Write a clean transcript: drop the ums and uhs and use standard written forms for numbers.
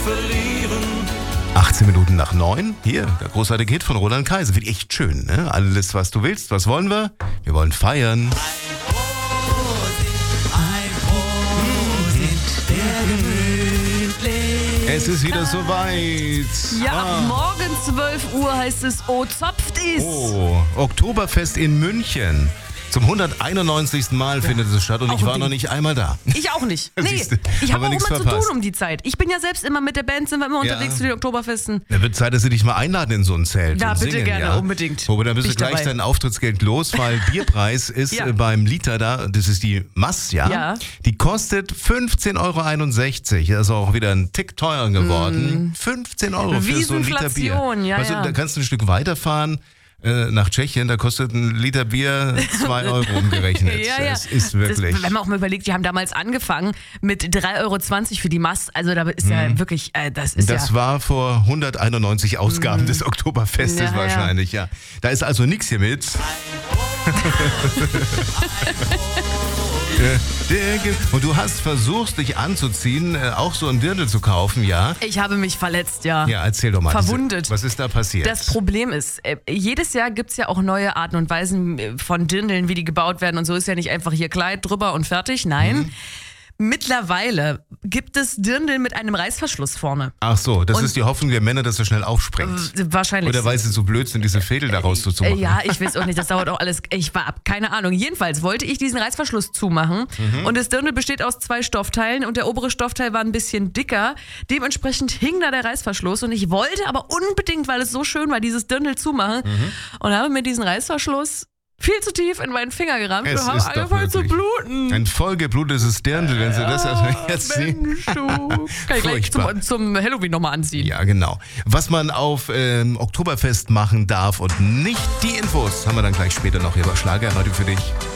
verlieren. 18 Minuten nach 9. Hier, der großartige Hit von Roland Kaiser. Wird echt schön, ne? Alles, was du willst. Was wollen wir? Wir wollen feiern. Es ist wieder soweit. Ja, ab morgen 12 Uhr heißt es O zopft is. Oh, Oktoberfest in München. Zum 191. Mal findet es statt und Auch ich ein war Ding. noch nicht einmal da. Ich auch nicht. Nee, Siehste, ich haben habe wir auch nichts immer zu verpasst. tun um die Zeit. Ich bin ja selbst immer mit der Band, sind wir immer unterwegs zu den Oktoberfesten. Da wird Zeit, dass sie dich mal einladen in so ein Zelt. Ja, und bitte singen, gerne, ja. unbedingt. Wobei, dann bist Bin du ich gleich dabei. dein Auftrittsgeld los, weil Bierpreis ist Ja. beim Liter da, das ist die Mass, ja? Ja. Die kostet 15,61 €. Das ist auch wieder ein Tick teurer geworden. 15 € für so ein Liter Bier. Riesenflation, ja, Weißt du, ja. da kannst du ein Stück weiterfahren. Nach Tschechien, da kostet ein Liter Bier 2 € umgerechnet. Ja, ja. Das ist wirklich... Das, wenn man auch mal überlegt, die haben damals angefangen mit 3,20 € für die Mast. Also da ist ja wirklich, das ist Das war vor 191 Ausgaben des Oktoberfestes Ja, wahrscheinlich, ja. Da ist also nichts hier mit. Und du hast versucht, dich anzuziehen, auch so ein Dirndl zu kaufen, ja? Ich habe mich verletzt, ja. Ja, erzähl doch mal. Verwundet. Was ist da passiert? Das Problem ist, jedes Jahr gibt es ja auch neue Arten und Weisen von Dirndeln, wie die gebaut werden. Und so ist ja nicht einfach hier Kleid drüber und fertig. Nein. Mittlerweile gibt es Dirndl mit einem Reißverschluss vorne. Ach so, das Und- ist die Hoffnung der Männer, dass er schnell aufspringt. Wahrscheinlich. Oder weil sie so blöd sind, diese Fädel da rauszumachen. Ja, ich weiß auch nicht, das dauert auch alles. Keine Ahnung. Jedenfalls wollte ich diesen Reißverschluss zumachen und das Dirndl besteht aus 2 Stoffteilen und der obere Stoffteil war ein bisschen dicker. Dementsprechend hing da der Reißverschluss und ich wollte aber unbedingt, weil es so schön war, dieses Dirndl zumachen und habe mir diesen Reißverschluss viel zu tief in meinen Finger gerammt Es und habe ist doch angefangen zu wirklich bluten. Ein vollgeblutetes Dirndl, wenn sie das jetzt sehen. Mensch, du. Kann ich gleich Furchtbar. zum Halloween nochmal anziehen. Ja, genau. Was man auf Oktoberfest machen darf und nicht, die Infos haben wir dann gleich später noch hier bei Schlager Radio für dich.